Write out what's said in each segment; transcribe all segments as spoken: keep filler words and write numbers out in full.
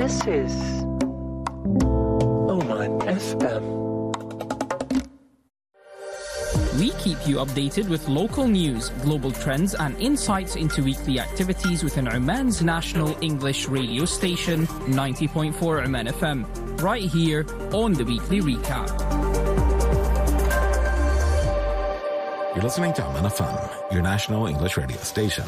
This is Oman F M. We keep you updated with local news, global trends and insights into weekly activities within Oman's national English radio station, ninety point four Oman F M, right here on the Weekly Recap. You're listening to Oman F M, your national English radio station.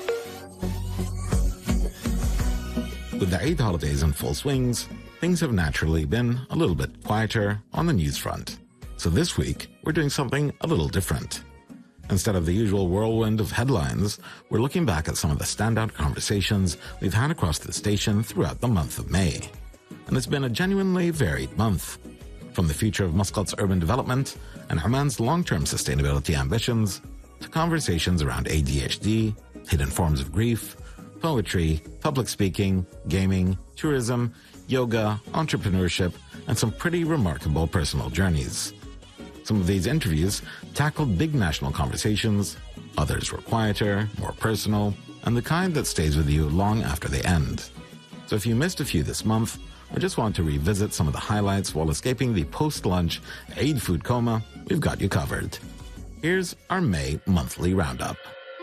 With the Eid holidays in full swings, things have naturally been a little bit quieter on the news front. So this week, we're doing something a little different. Instead of the usual whirlwind of headlines, we're looking back at some of the standout conversations we've had across the station throughout the month of May. And it's been a genuinely varied month. From the future of Muscat's urban development and Oman's long-term sustainability ambitions, to conversations around A D H D, hidden forms of grief, poetry, public speaking, gaming, tourism, yoga, entrepreneurship, and some pretty remarkable personal journeys. Some of these interviews tackled big national conversations, others were quieter, more personal, and the kind that stays with you long after they end. So if you missed a few this month, or just want to revisit some of the highlights while escaping the post-lunch Eid food coma, we've got you covered. Here's our May monthly roundup.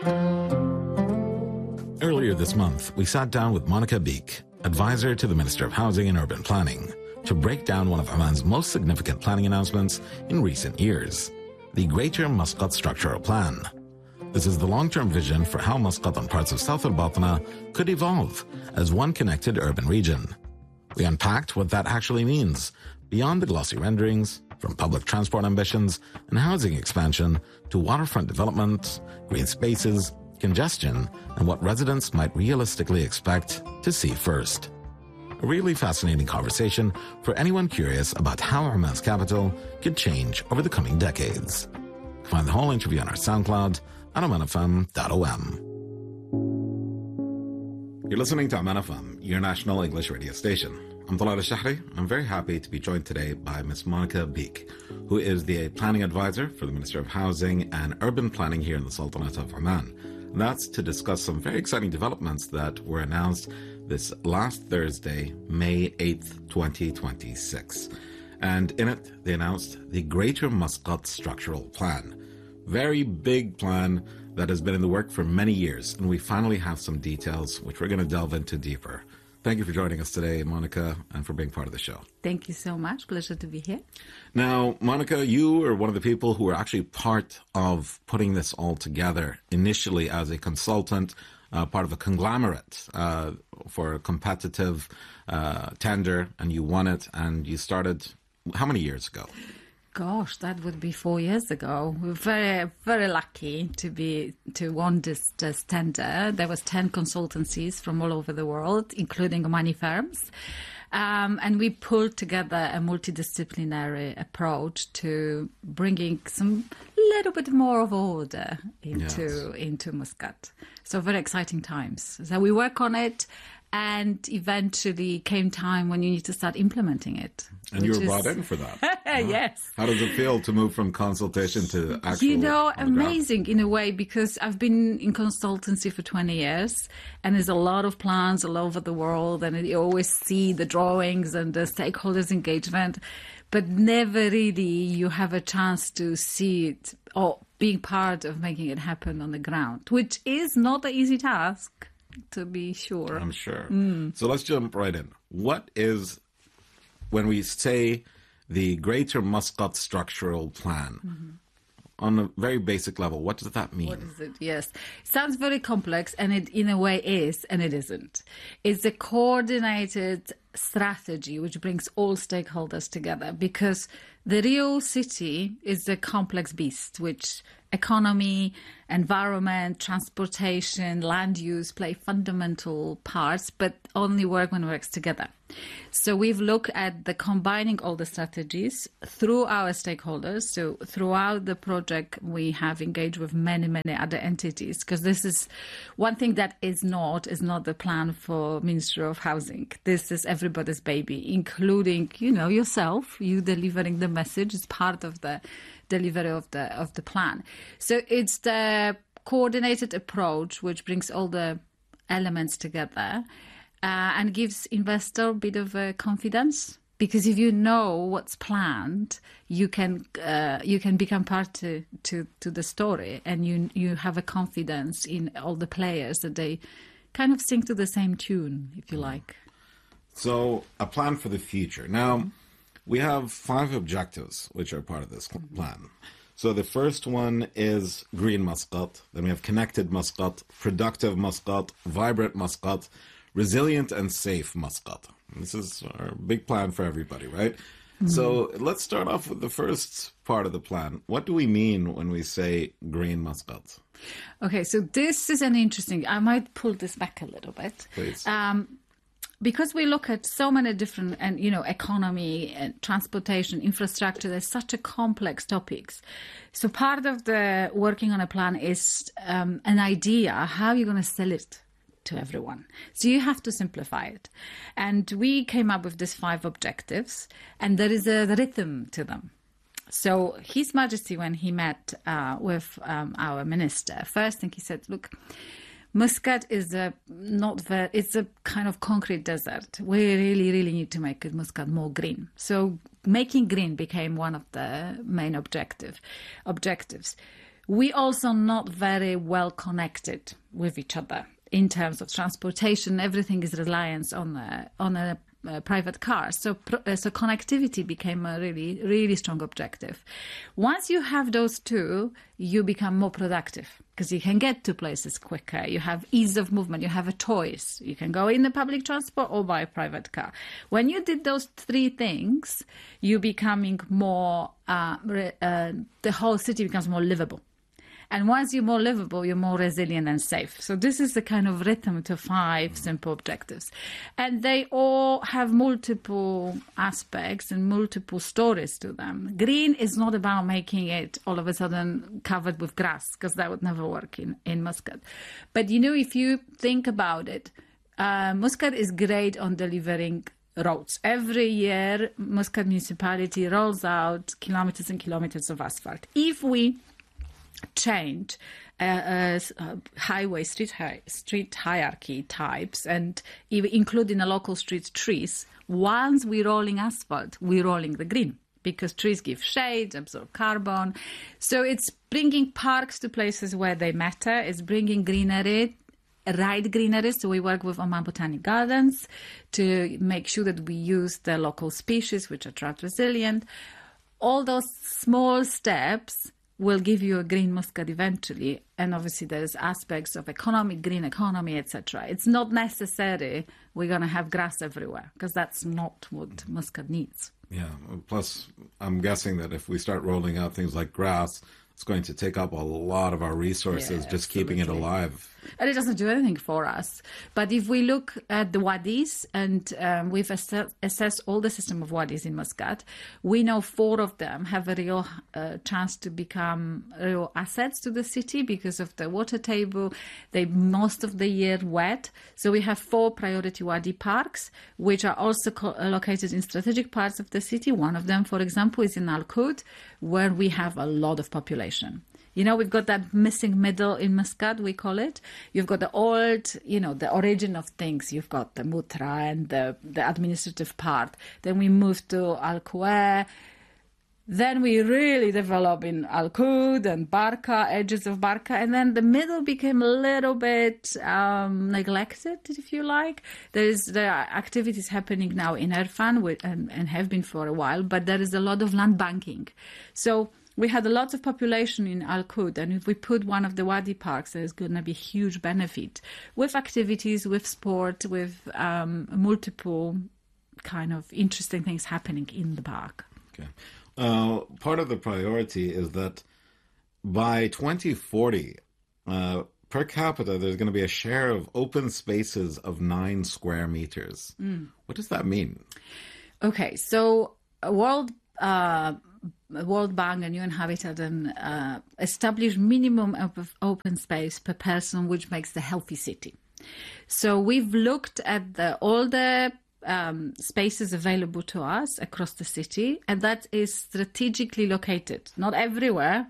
Earlier this month, we sat down with Monica Beek, advisor to the Minister of Housing and Urban Planning, to break down one of Oman's most significant planning announcements in recent years, the Greater Muscat Structural Plan. This is the long-term vision for how Muscat and parts of South al-Batna could evolve as one connected urban region. We unpacked what that actually means, beyond the glossy renderings, from public transport ambitions and housing expansion to waterfront development, green spaces, congestion, and what residents might realistically expect to see first. A really fascinating conversation for anyone curious about how Oman's capital could change over the coming decades. Find the whole interview on our SoundCloud at oman f m dot o m. You're listening to Oman F M, your national English radio station. I'm Talal Al-Shahri. I'm very happy to be joined today by Miss Monica Beek, who is the planning advisor for the Minister of Housing and Urban Planning here in the Sultanate of Oman. And that's to discuss some very exciting developments that were announced this last Thursday, May eighth, twenty twenty-six. And in it, they announced the Greater Muscat Structural Plan. Very big plan that has been in the work for many years, and we finally have some details, which we're going to delve into deeper. Thank you for joining us today, Monica, and for being part of the show. Thank you so much. Pleasure to be here. Now, Monica, you are one of the people who were actually part of putting this all together, initially as a consultant, uh, part of a conglomerate uh, for a competitive uh, tender, and you won it, and you started how many years ago? Gosh, that would be four years ago. We were very, very lucky to be to won this, this tender. There was ten consultancies from all over the world, including money firms. Um, and we pulled together a multidisciplinary approach to bringing some little bit more of order into yes. into Muscat. So very exciting times. So we work on it, and eventually came time when you need to start implementing it. And you were is... brought in for that. Huh? Yes. How does it feel to move from consultation to actual? You know, amazing in a way, because I've been in consultancy for twenty years, and there's a lot of plans all over the world, and you always see the drawings and the stakeholders' engagement, but never really you have a chance to see it or being part of making it happen on the ground, which is not an easy task, to be sure. I'm sure. Mm. So let's jump right in. What is, when we say the Greater Muscat Structural Plan, mm-hmm. on a very basic level, what does that mean? What is it? Yes. It sounds very complex, and it in a way is, and it isn't. It's a coordinated strategy which brings all stakeholders together, because the real city is a complex beast, which economy, environment, transportation, land use play fundamental parts, but only work when it works together. So we've looked at the combining all the strategies through our stakeholders. So throughout the project, we have engaged with many, many other entities, because this is one thing that is not, is not the plan for Ministry of Housing. This is everybody's baby, including, you know, yourself, you delivering the message is part of the delivery of the of the plan. So it's the coordinated approach which brings all the elements together. uh, and gives investor a bit of uh, confidence. Because if you know what's planned, you can uh, you can become part to, to, to the story, and you you have a confidence in all the players that they kind of sing to the same tune, if you like. So, a plan for the future. Now, we have five objectives which are part of this plan. So the first one is green Muscat. Then we have connected Muscat, productive Muscat, vibrant Muscat, resilient and safe Muscat. This is our big plan for everybody, right? Mm-hmm. So let's start off with the first part of the plan. What do we mean when we say green Muscat? Okay, so this is an interesting... I might pull this back a little bit. Please. Um, because we look at so many different, and you know, economy and transportation, infrastructure, there's such a complex topics. So part of the working on a plan is um, an idea how you're going to sell it to everyone. So you have to simplify it. And we came up with these five objectives, and there is a rhythm to them. So His Majesty, when he met uh, with um, our minister, first thing he said, look, Muscat is a not very, it's a kind of concrete desert. We really, really need to make Muscat more green. So making green became one of the main objective objectives. We also not very well connected with each other in terms of transportation. Everything is reliance on a, on a, a private car. So, so connectivity became a really, really strong objective. Once you have those two, you become more productive because you can get to places quicker. You have ease of movement. You have a choice. You can go in the public transport or by a private car. When you did those three things, you becoming more, uh, uh, the whole city becomes more livable. And once you're more livable, you're more resilient and safe. So this is the kind of rhythm to five simple objectives. And they all have multiple aspects and multiple stories to them. Green is not about making it all of a sudden covered with grass, because that would never work in, in Muscat. But, you know, if you think about it, uh, Muscat is great on delivering roads. Every year, Muscat municipality rolls out kilometers and kilometers of asphalt. If we change uh, uh, highway street hi- street hierarchy types and even including the local street trees, once we're rolling asphalt, we're rolling the green, because trees give shade, absorb carbon. So it's bringing parks to places where they matter. It's bringing greenery, right greenery. So we work with Oman Botanic Gardens to make sure that we use the local species, which are drought resilient. All those small steps will give you a green Muscat eventually. And obviously there's aspects of economic, green economy, et cetera. It's not necessary we're going to have grass everywhere, because that's not what Muscat needs. Yeah, plus I'm guessing that if we start rolling out things like grass, it's going to take up a lot of our resources, yeah, just keeping it alive. And it doesn't do anything for us. But if we look at the wadis, and um, we've assess- assessed all the system of wadis in Muscat, we know four of them have a real uh, chance to become real assets to the city because of the water table. They most of the year wet. So we have four priority wadi parks, which are also co- located in strategic parts of the city. One of them, for example, is in Al Qud, where we have a lot of population. You know, we've got that missing middle in Muscat, we call it. You've got the old, you know, the origin of things. You've got the Mutra and the, the administrative part. Then we move to Al Quer. Then we really develop in Al Qud and Barka, edges of Barka. And then the middle became a little bit um, neglected, if you like. There's there are activities happening now in Irfan with, and, and have been for a while, but there is a lot of land banking. So we had a lot of population in Al Qud, and if we put one of the wadi parks, there's going to be huge benefit with activities, with sport, with um, multiple kind of interesting things happening in the park. Okay. Uh, part of the priority is that by twenty forty, uh, per capita, there's going to be a share of open spaces of nine square meters. Mm. What does that mean? Okay, so World uh, World Bank and U N Habitat and uh, establish minimum of open space per person, which makes the healthy city. So we've looked at the, all the um, spaces available to us across the city, and that is strategically located, not everywhere,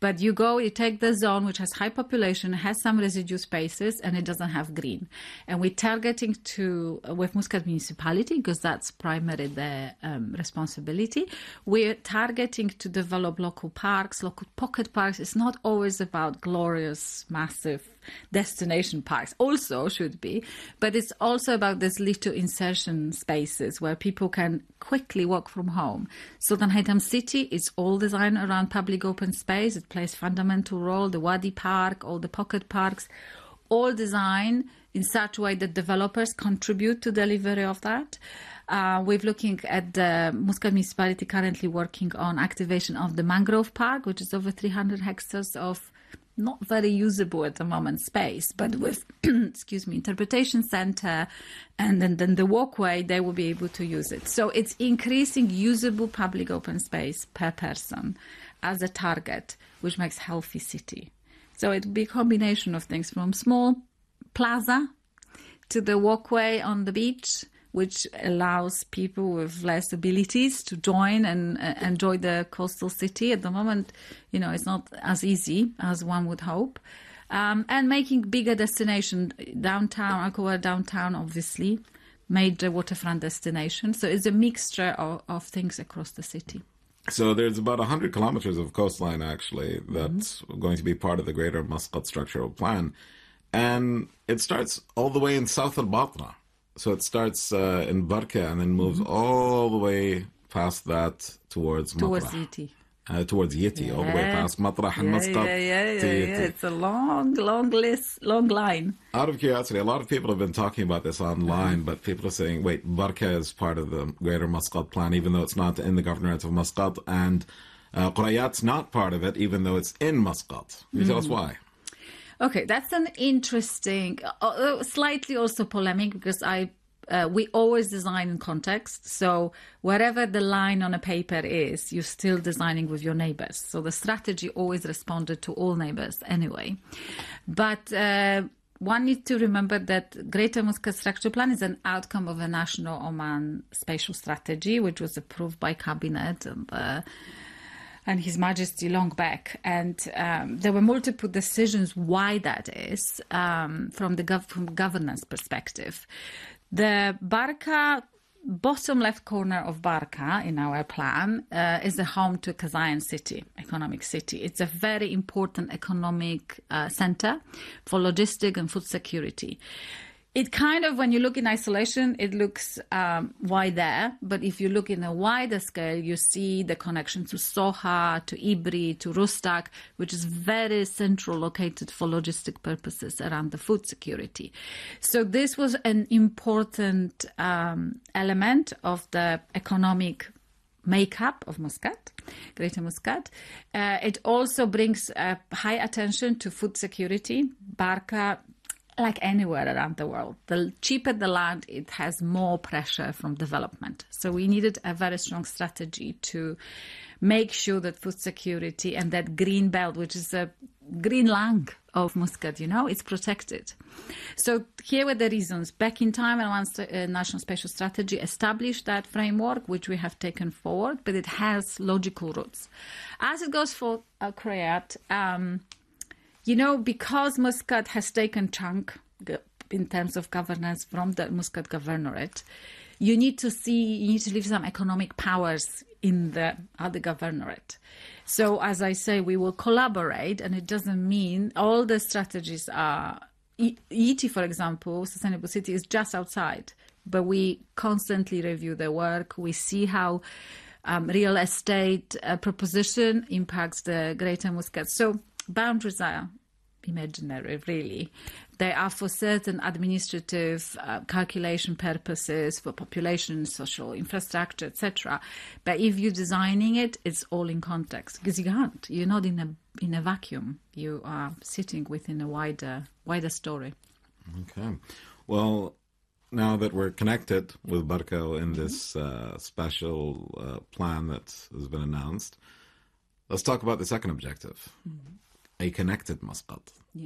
But you go, you take the zone which has high population, has some residue spaces, and it doesn't have green. And we're targeting to, with Muscat municipality, because that's primarily their um, responsibility, we're targeting to develop local parks, local pocket parks. It's not always about glorious, massive destination parks, also should be, but it's also about these little insertion spaces where people can quickly walk from home. Sultan Haytham City is all designed around public open space. It plays fundamental role. The Wadi Park, all the pocket parks, all designed in such a way that developers contribute to delivery of that. Uh, we're looking at the Muscat municipality currently working on activation of the Mangrove Park, which is over three hundred hectares of not very usable at the moment space, but with, excuse me, interpretation center and then, then the walkway, they will be able to use it. So it's increasing usable public open space per person as a target, which makes healthy city. So it will be a combination of things from small plaza to the walkway on the beach, which allows people with less abilities to join and uh, enjoy the coastal city. At the moment, you know, it's not as easy as one would hope. Um, and making bigger destination, downtown, Alcoa downtown, obviously, major waterfront destination. So it's a mixture of, of things across the city. So there's about one hundred kilometers of coastline, actually, that's mm-hmm. going to be part of the Greater Muscat Structural Plan. And it starts all the way in South al-Batra. So it starts uh, in Barka and then moves mm-hmm. all the way past that towards Towards Matrah. Yiti. Uh, towards Yiti, yeah. all the way past Matrah and yeah, Muscat yeah, yeah, yeah, to Yiti. Yeah. It's a long, long list, long line. Out of curiosity, a lot of people have been talking about this online, mm-hmm. but people are saying, wait, Barka is part of the Greater Muscat Plan, even though it's not in the Governorate of Muscat, and uh, Qurayat's not part of it, even though it's in Muscat. Can you mm-hmm. tell us why? Okay, that's an interesting, uh, slightly also polemic, because I uh, we always design in context. So wherever the line on a paper is, you're still designing with your neighbors. So the strategy always responded to all neighbors anyway. But uh, one needs to remember that Greater Muscat Structure Plan is an outcome of a national Oman spatial strategy, which was approved by Cabinet and uh, and His Majesty long back. And um, there were multiple decisions why that is um, from the gov- from governance perspective. The Barka, bottom left corner of Barka in our plan uh, is the home to Kazayan city, economic city. It's a very important economic uh, center for logistic and food security. It kind of, when you look in isolation, it looks um, wide there. But if you look in a wider scale, you see the connection to Soha, to Ibri, to Rustak, which is very central located for logistic purposes around the food security. So this was an important um, element of the economic makeup of Muscat, Greater Muscat. Uh, it also brings uh, high attention to food security. Barka, like anywhere around the world, the cheaper the land, it has more pressure from development. So we needed a very strong strategy to make sure that food security and that green belt, which is a green lung of Muscat, you know, it's protected. So here were the reasons. Back in time, and once the uh, National Spatial Strategy established that framework, which we have taken forward, but it has logical roots. As it goes for Al Qurayat, um, you know, because Muscat has taken chunk in terms of governance from the Muscat Governorate, you need to see, you need to leave some economic powers in the other governorate. So, as I say, we will collaborate, and it doesn't mean all the strategies are. I T, for example, Sustainable City is just outside, but we constantly review their work. We see how um, real estate uh, proposition impacts the Greater Muscat. So boundaries are imaginary, really. They are for certain administrative uh, calculation purposes, for population, social infrastructure, et cetera. But if you're designing it, it's all in context, because you can't. You're not in a in a vacuum. You are sitting within a wider wider story. Okay. Well, now that we're connected with Barka in this uh, special uh, plan that has been announced, let's talk about the second objective. Mm-hmm. A connected Muscat.